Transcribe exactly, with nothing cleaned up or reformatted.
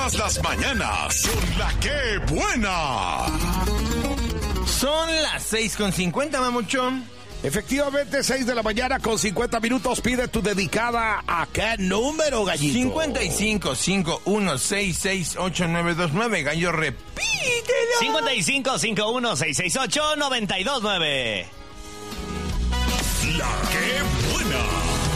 Todas las mañanas con La Que Buena. Son las seis con cincuenta, mamuchón. Efectivamente, seis de la mañana con cincuenta minutos. Pide tu dedicada a qué número, gallito. cincuenta y cinco, cincuenta y uno, sesenta y seis, ochenta y nueve veintinueve. Gallo, repítelo. cincuenta y cinco, cincuenta y uno, sesenta y seis ocho, noventa y dos nueve. La Que Buena.